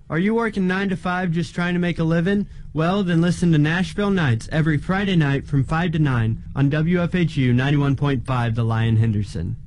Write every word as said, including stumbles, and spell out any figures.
Are you working nine to five just trying to make a living? Well, then listen to Nashville Nights every Friday night from five to nine on W F H U ninety-one point five The Lion Henderson.